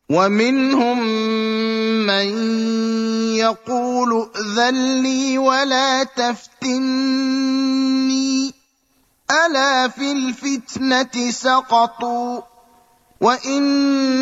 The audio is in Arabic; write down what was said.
ومنهم من يقول ائذن لي ولا تفتني ألا في الفتنة سقطوا وإن